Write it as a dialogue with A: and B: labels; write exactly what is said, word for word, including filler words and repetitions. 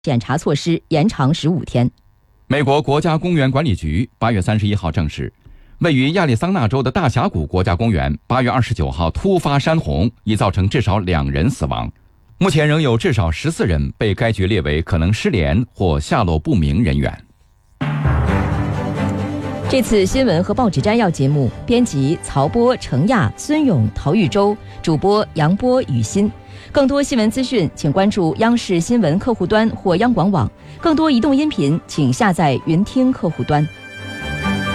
A: 检查措施延长十五天。
B: 美国国家公园管理局八月三十一号证实，位于亚利桑那州的大峡谷国家公园八月二十九号突发山洪，已造成至少两人死亡。目前仍有至少十四人被该局列为可能失联或下落不明人员。
A: 这次新闻和报纸摘要节目，编辑曹波、程亚、孙勇、陶玉洲，主播杨波、雨欣。更多新闻资讯，请关注央视新闻客户端或央广网。更多移动音频，请下载云听客户端。